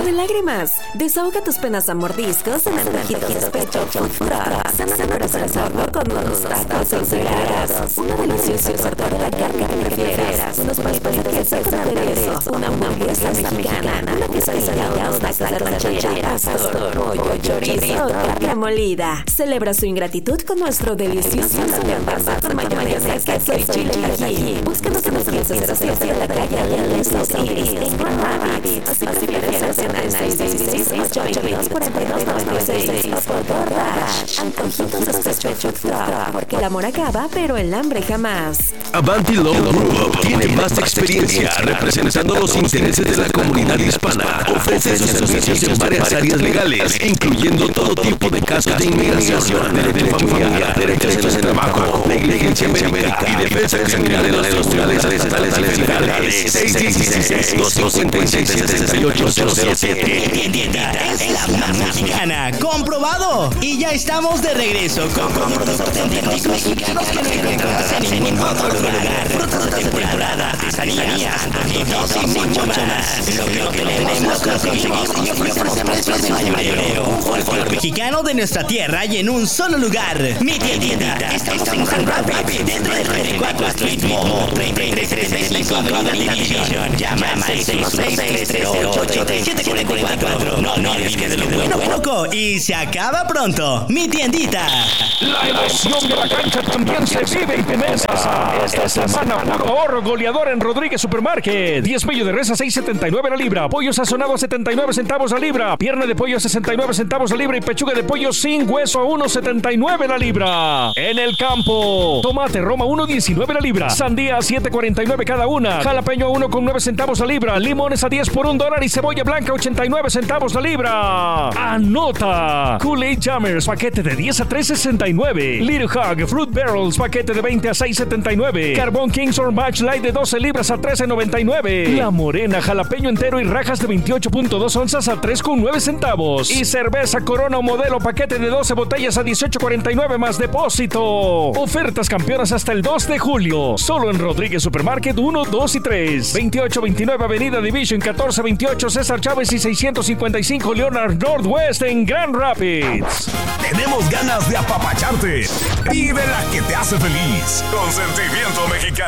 de lágrimas. Desahoga tus penas a mordiscos en Antojitos Despecho Food Truck. Sana corazón sordo con unos tacos encegados. Una deliciosa torta de carne que prefieras. Unos pastos de queso con aderezos. Una hamburguesa mexicana. Una quesadilla, unos tacos de ranchera, pastor, pollo, chorizo, carne molida. Celebra su ingratitud con nuestro delicioso pasta con mayonesa, queso y chile tajín. Búscanos en los 1507 de la calle de Los Iris en Grand Rapids. O si prefieres en el 616-822-4296 o por DoorDash. Antojitos Despecho Food Truck, porque el amor acaba, pero el hambre jamás. Avanti Law Group tiene más experiencia representando los intereses de la comunidad hispana. Ofrece sus servicios en varias áreas legales, incluyendo todo tipo de casos de inmigración, derecho familiar, derechos de trabajo, negligencia médica y defensa criminal en los tribunales estatales y federales. 616-256-6807. Es la mexicana, comprobado. Y ya estamos de regreso con productos auténticos mexicanos que no encuentras en ningún otro lugar. Frutas de temporada, artesanías, antojitos y mucho más. Lo que no tenemos lo conseguimos y ofrecemos precios de mayoreo. Un folclore mexicano de nuestra tierra y en un solo lugar. Mi tiendita. Estamos en Grand Rapids, dentro del 34 Street Mall. 3335 Golden Division. Llama al 616-308-8744. No olvides de lo bueno poco y se acaba pronto. Mi tiendita. La emoción de la cancha también se vive en Temesa. Esta semana, puro ahorro goleador en Rodríguez Supermarket. 10 pollo de res a 6.79 la libra. Pollo sazonado a 79 centavos la libra. Pierna de pollo a 69 centavos la libra. Y pechuga de pollo sin hueso a 1.79 la libra. En el campo, tomate Roma 1.19 la libra. Sandía a 7.49 cada una. Jalapeño a 1.9 centavos la libra. Limones a 10 por $1 y cebolla blanca 89 centavos la libra. Anota. Kool-Aid Jammers, paquete de 10 a 3.69. Little Hog Fruit Barrels, paquete de 20 a 6.79. Carbón Kings or Match Light de 12 libras a 13.99. La Morena, jalapeño entero y rajas de 28.2 onzas a 3.9 centavos. Y cerveza Corona Modelo, paquete de 12 botellas a 18.49 más depósito. Ofertas campeonas hasta el 2 de julio. Solo en Rodríguez Supermarket 1, 2 y 3. 2829 Avenida Division, 1428 César Chávez y 655 Leonard Northwest en Grand Rapids. Tenemos ganas de apapacharte. Vive la que te hace feliz. Con Sentimiento Mexicano.